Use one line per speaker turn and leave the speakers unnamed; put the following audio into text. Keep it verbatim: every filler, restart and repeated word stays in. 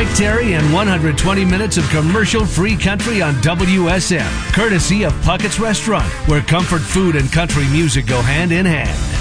Mike Terry and one hundred twenty minutes of commercial-free country on W S M, courtesy of Puckett's Restaurant, where comfort food and country music go hand in hand.